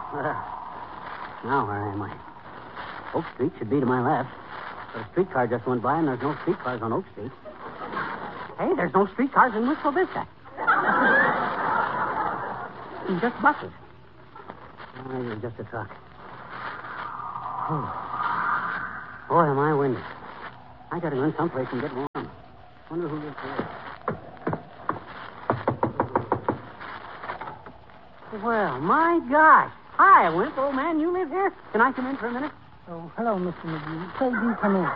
Now where am I? Oak Street should be to my left. But a streetcar just went by, and there's no streetcars on Oak Street. Hey, there's no streetcars in Wistful Vista. It's just buses. Oh, it's just a truck. Oh. Boy, am I windy. I gotta go in someplace and get warm. Wonder who lives here. Well, my gosh. Hi, Wimp, old man. You live here? Can I come in for a minute? Oh, hello, Mr. McGee. Say, do come in.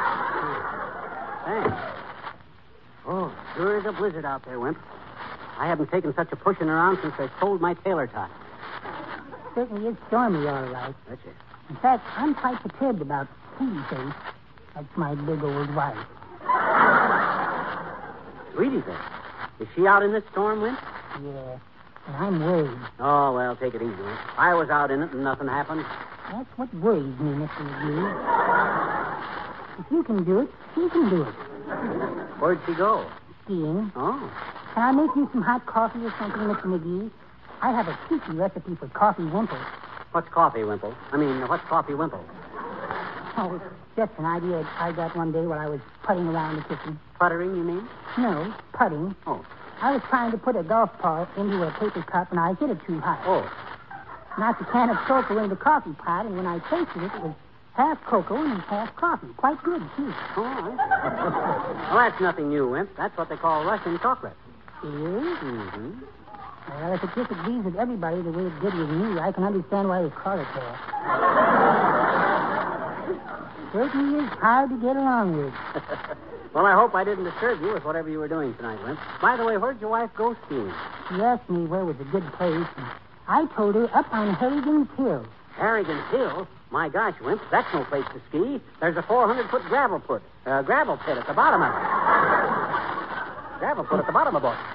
Thanks. Oh, sure is a blizzard out there, Wimp. I haven't taken such a pushing around since I sold my tailor tot. Certainly is stormy, all right. That's it. In fact, I'm quite perturbed about Sweetie Face. That's my big old wife. Sweetie Face? Is she out in this storm, Wimp? Yeah, and I'm worried. Oh, well, take it easy, Wimp. I was out in it and nothing happened. That's what worries me, Mr. McGee. If you can do it, she can do it. Where'd she go? Skiing. Oh. Can I make you some hot coffee or something, Mr. McGee? I have a cheeky recipe for coffee wimple. What's coffee, Wimple? What's coffee wimple? Oh, it's just an idea I got one day while I was putting around the kitchen. Puttering, you mean? No, putting. Oh. I was trying to put a golf ball into a paper cup, and I hit it too high. Oh. Knocked a can of cocoa in the coffee pot, and when I tasted it, it was half cocoa and half coffee. Quite good, too. Oh, I see. Well, that's nothing new, Wimp. That's what they call Russian chocolate. It is? Mm-hmm. Well, if it disagrees with everybody the way it did with me, I can understand why they call it that. Certainly is hard to get along with. Well, I hope I didn't disturb you with whatever you were doing tonight, Wimp. By the way, where'd your wife go skiing? She asked me where was a good place, and I told her up on Harrigan's Hill. Harrigan's Hill? My gosh, Wimp, that's no place to ski. There's a 400-foot gravel pit at the bottom of it. Gravel pit at the bottom of it.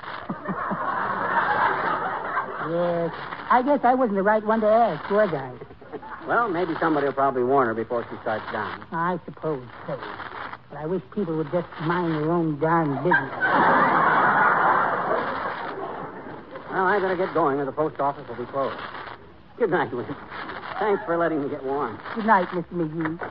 Yes, I guess I wasn't the right one to ask, was I? Well, maybe somebody will probably warn her before she starts down. I suppose so. But I wish people would just mind their own darn business. Well, I better get going or the post office will be closed. Good night, Wimp. Thanks for letting me get warm. Good night, Mr. McGee.